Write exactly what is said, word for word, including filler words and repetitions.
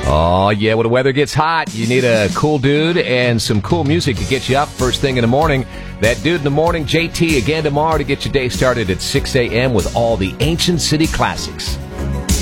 Oh, yeah, when the weather gets hot, you need a cool dude and some cool music to get you up first thing in the morning. That dude in the morning, J T, again tomorrow to get your day started at six a.m. with all the Ancient City classics.